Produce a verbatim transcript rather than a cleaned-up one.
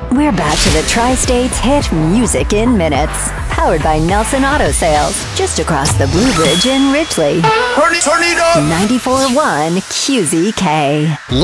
We're back to the Tri-States hit Music in Minutes. Powered by Nelson Auto Sales, just across the Blue Bridge in Ridgely. Turn it, turn it up! ninety-four point one Q Z K.